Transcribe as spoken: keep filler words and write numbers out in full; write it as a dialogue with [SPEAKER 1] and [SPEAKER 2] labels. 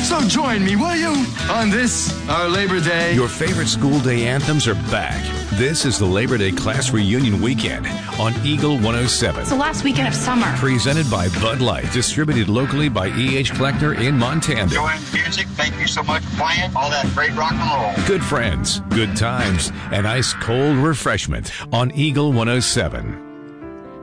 [SPEAKER 1] So join me, will you, on this, our Labor Day?
[SPEAKER 2] Your favorite school day anthems are back. This is the Labor Day Class Reunion Weekend on Eagle one oh seven.
[SPEAKER 3] It's the last weekend of summer.
[SPEAKER 2] Presented by Bud Light, distributed locally by E H Kleckner in Montana.
[SPEAKER 4] Enjoying music. Thank you so much for playing all that great rock and roll.
[SPEAKER 2] Good friends, good times, and ice cold refreshment on Eagle one oh seven.